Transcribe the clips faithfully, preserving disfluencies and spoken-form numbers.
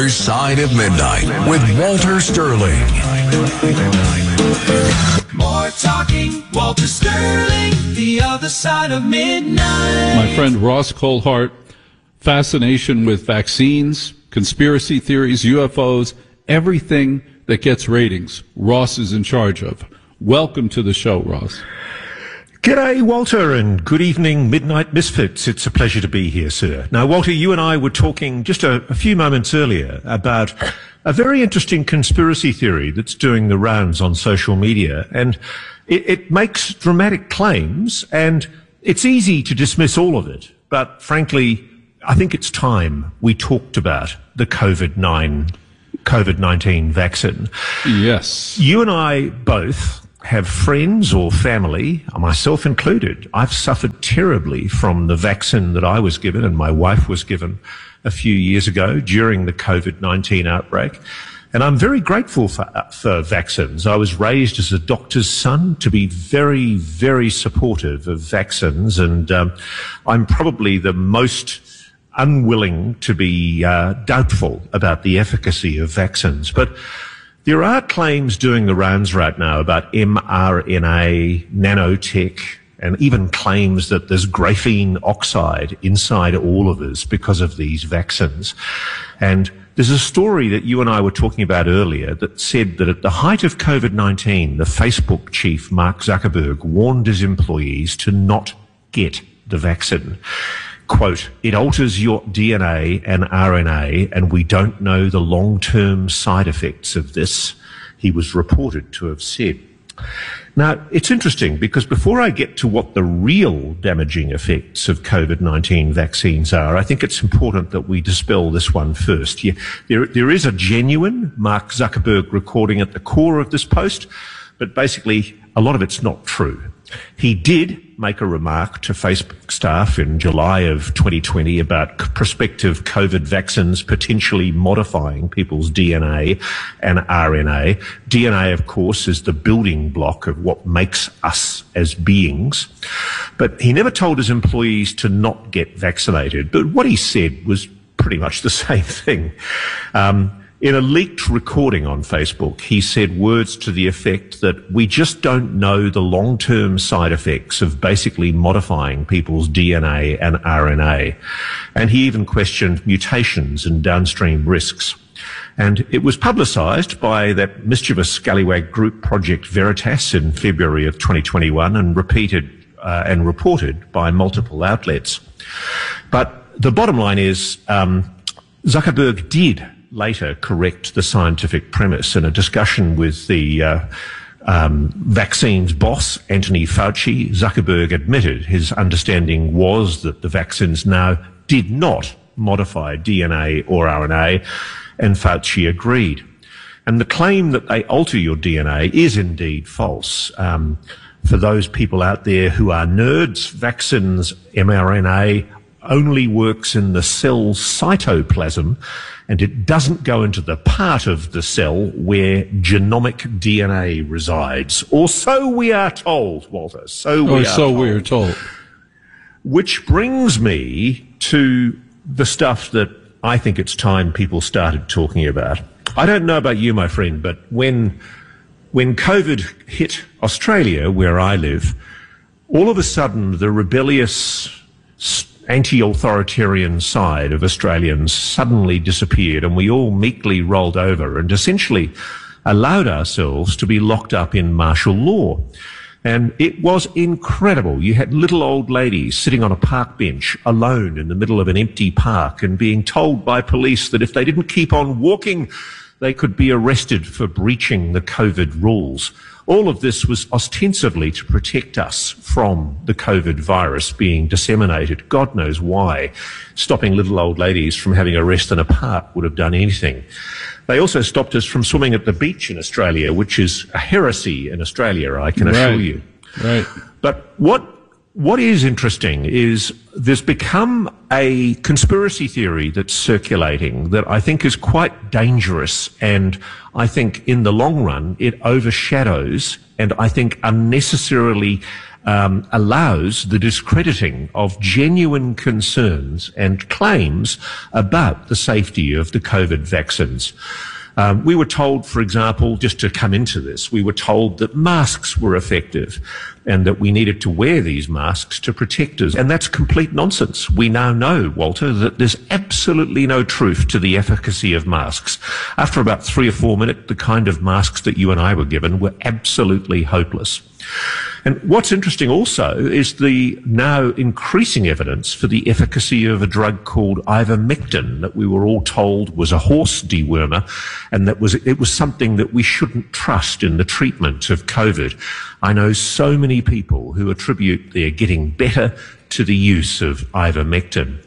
Other Side of Midnight with Walter Sterling. More talking, Walter Sterling, The Other Side of Midnight. My friend Ross Coulthart, fascination with vaccines, conspiracy theories, U F Os, everything that gets ratings, Ross is in charge of. Welcome to the show, Ross. G'day, Walter, and good evening, Midnight Misfits. It's a pleasure to be here, sir. Now, Walter, you and I were talking just a, a few moments earlier about a very interesting conspiracy theory that's doing the rounds on social media, and it, it makes dramatic claims, and it's easy to dismiss all of it. But frankly, I think it's time we talked about the COVID nineteen vaccine. Yes. You and I both have friends or family, myself included. I've suffered terribly from the vaccine that I was given and my wife was given a few years ago during the COVID nineteen outbreak. And I'm very grateful for, for vaccines. I was raised as a doctor's son to be very, very supportive of vaccines. And um, I'm probably the most unwilling to be uh, doubtful about the efficacy of vaccines. But there are claims doing the rounds right now about M R N A, nanotech, and even claims that there's graphene oxide inside all of us because of these vaccines. And there's a story that you and I were talking about earlier that said that at the height of COVID nineteen, the Facebook chief, Mark Zuckerberg, warned his employees to not get the vaccine. Quote, it alters your D N A and R N A, and we don't know the long-term side effects of this, he was reported to have said. Now, it's interesting because before I get to what the real damaging effects of COVID nineteen vaccines are, I think it's important that we dispel this one first. Yeah, there, there is a genuine Mark Zuckerberg recording at the core of this post, but basically a lot of it's not true. He did make a remark to Facebook staff in July of twenty twenty about prospective COVID vaccines potentially modifying people's D N A and R N A. D N A, of course, is the building block of what makes us as beings. But he never told his employees to not get vaccinated. But what he said was pretty much the same thing. Um, In a leaked recording on Facebook, he said words to the effect that we just don't know the long-term side effects of basically modifying people's D N A and R N A. And he even questioned mutations and downstream risks. And it was publicised by that mischievous scallywag group Project Veritas in February of twenty twenty-one and repeated uh, and reported by multiple outlets. But the bottom line is um, Zuckerberg did later correct the scientific premise. In a discussion with the uh, um, vaccines boss, Anthony Fauci, Zuckerberg admitted his understanding was that the vaccines now did not modify D N A or R N A, and Fauci agreed. And the claim that they alter your D N A is indeed false. Um, for those people out there who are nerds, vaccines mRNA only works in the cell's cytoplasm, and it doesn't go into the part of the cell where genomic D N A resides. Or so we are told, Walter. So we or are so told. we're told. Which brings me to the stuff that I think it's time people started talking about. I don't know about you, my friend, but when when COVID hit Australia, where I live, all of a sudden the rebellious anti-authoritarian side of Australians suddenly disappeared, and we all meekly rolled over and essentially allowed ourselves to be locked up in martial law. And it was incredible. You had little old ladies sitting on a park bench alone in the middle of an empty park and being told by police that if they didn't keep on walking, they could be arrested for breaching the COVID rules. All of this was ostensibly to protect us from the COVID virus being disseminated. God knows why. Stopping little old ladies from having a rest in a park would have done anything. They also stopped us from swimming at the beach in Australia, which is a heresy in Australia, I can assure Right. you. Right. But what what is interesting is there's become a conspiracy theory that's circulating that I think is quite dangerous, and I think in the long run it overshadows and I think unnecessarily um, allows the discrediting of genuine concerns and claims about the safety of the COVID vaccines. Um, we were told, for example, just to come into this, we were told that masks were effective and that we needed to wear these masks to protect us. And that's complete nonsense. We now know, Walter, that there's absolutely no truth to the efficacy of masks. After about three or four minutes, the kind of masks that you and I were given were absolutely hopeless. And what's interesting also is the now increasing evidence for the efficacy of a drug called ivermectin that we were all told was a horse dewormer, and that was it was something that we shouldn't trust in the treatment of COVID. I know so many people who attribute their getting better to the use of ivermectin.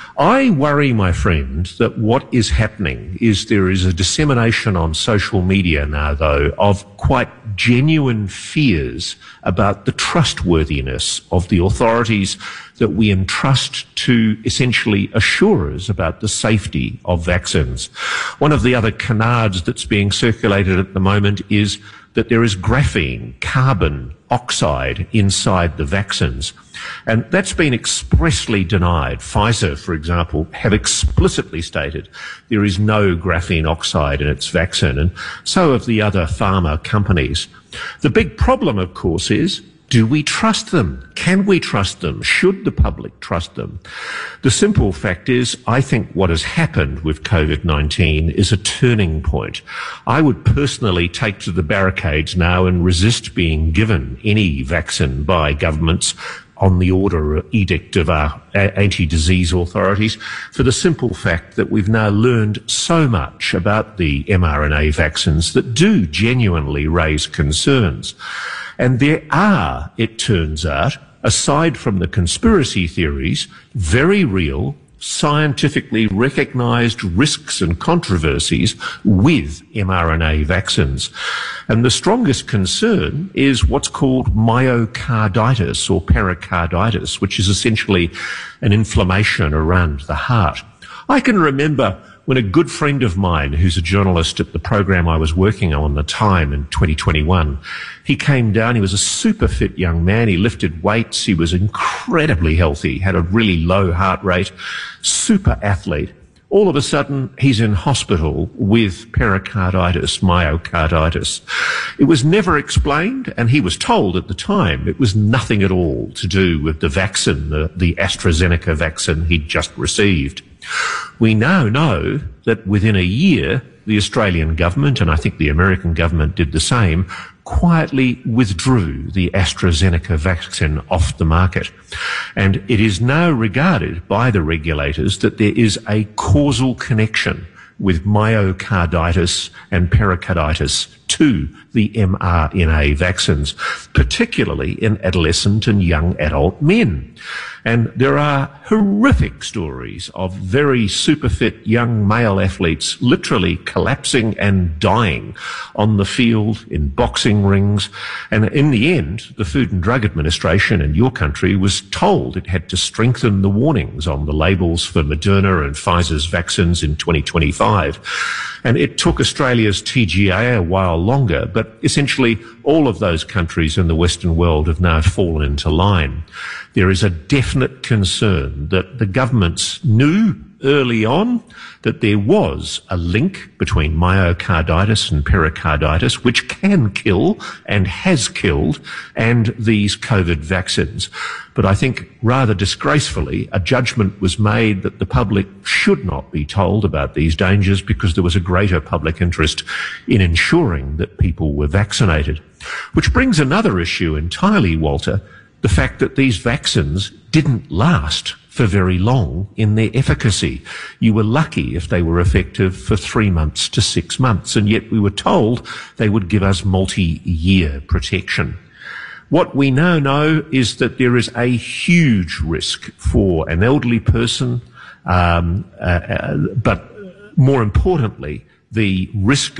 I worry, my friend, that what is happening is there is a dissemination on social media now, though, of quite genuine fears about the trustworthiness of the authorities that we entrust to essentially assure us about the safety of vaccines. One of the other canards that's being circulated at the moment is that there is graphene, carbon oxide inside the vaccines. And that's been expressly denied. Pfizer, for example, have explicitly stated there is no graphene oxide in its vaccine, and so have the other pharma companies. The big problem, of course, is, do we trust them? Can we trust them? Should the public trust them? The simple fact is, I think what has happened with COVID nineteen is a turning point. I would personally take to the barricades now and resist being given any vaccine by governments on the order or edict of our anti-disease authorities, for the simple fact that we've now learned so much about the mRNA vaccines that do genuinely raise concerns. And there are, it turns out, aside from the conspiracy theories, very real, scientifically recognised risks and controversies with mRNA vaccines. And the strongest concern is what's called myocarditis or pericarditis, which is essentially an inflammation around the heart. I can remember when a good friend of mine, who's a journalist at the program I was working on at the time in twenty twenty-one, he came down, he was a super fit young man, he lifted weights, he was incredibly healthy, had a really low heart rate, super athlete. All of a sudden, he's in hospital with pericarditis, myocarditis. It was never explained, and he was told at the time it was nothing at all to do with the vaccine, the, the AstraZeneca vaccine he'd just received. We now know that within a year, the Australian government, and I think the American government did the same, quietly withdrew the AstraZeneca vaccine off the market. And it is now regarded by the regulators that there is a causal connection with myocarditis and pericarditis to the mRNA vaccines, particularly in adolescent and young adult men. And there are horrific stories of very super fit young male athletes literally collapsing and dying on the field, in boxing rings. And in the end, the Food and Drug Administration in your country was told it had to strengthen the warnings on the labels for Moderna and Pfizer's vaccines in twenty twenty-five. And it took Australia's T G A a while longer, but essentially all of those countries in the Western world have now fallen into line. There is a definite concern that the governments knew early on that there was a link between myocarditis and pericarditis, which can kill and has killed, and these COVID vaccines. But I think rather disgracefully, a judgment was made that the public should not be told about these dangers because there was a greater public interest in ensuring that people were vaccinated. Which brings another issue entirely, Walter, the fact that these vaccines didn't last for very long in their efficacy. You were lucky if they were effective for three months to six months, and yet we were told they would give us multi-year protection. What we now know is that there is a huge risk for an elderly person, um, uh, uh, but more importantly, the risk of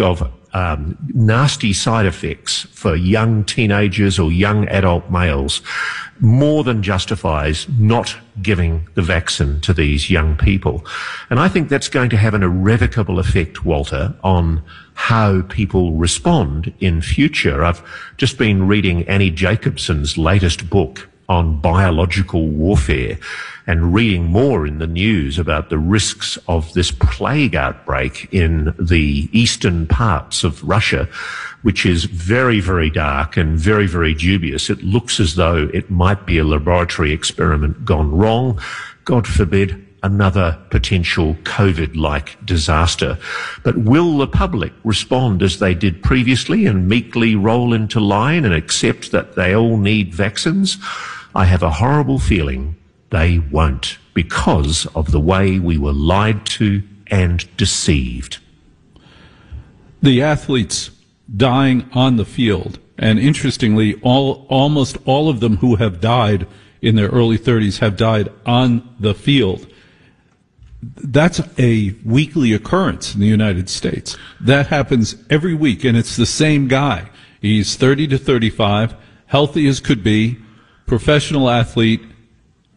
um, nasty side effects for young teenagers or young adult males more than justifies not giving the vaccine to these young people. And I think that's going to have an irrevocable effect, Walter, on how people respond in future. I've just been reading Annie Jacobson's latest book on biological warfare and reading more in the news about the risks of this plague outbreak in the eastern parts of Russia, which is very, very dark and very, very dubious. It looks as though it might be a laboratory experiment gone wrong. God forbid, another potential COVID-like disaster. But will the public respond as they did previously and meekly roll into line and accept that they all need vaccines? I have a horrible feeling they won't, because of the way we were lied to and deceived. The athletes dying on the field, and interestingly, all almost all of them who have died in their early thirties have died on the field. That's a weekly occurrence in the United States. That happens every week, and it's the same guy. He's thirty to thirty-five, healthy as could be, professional athlete,